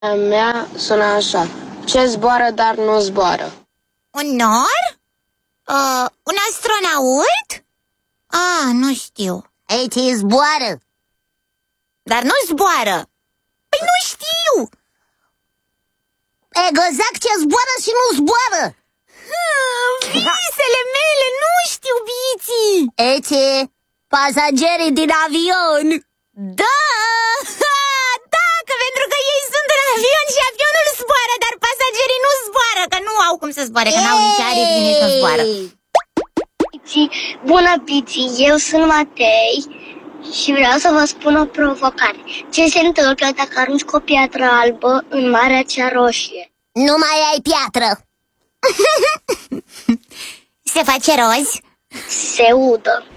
A mea sună așa: ce zboară, dar nu zboară? Un nor? Un astronaut? Nu știu. E.T. zboară. Dar nu zboară. Păi nu știu. Exact, ce zboară și nu zboară. Visele mele, nu știu, Biții. E.T. pasagerii din avion. Da! Da, că pentru că ei sunt în avion și avionul zboară, dar pasagerii nu zboară, că nu au cum să zboare, că n-au nici aripi, nici nu zboară. Bună, Piții, eu sunt Matei și vreau să vă spun o provocare. Ce se întâmplă dacă arunci cu o piatră albă în Marea cea Roșie? Nu mai ai piatră. Se face roz? Se udă.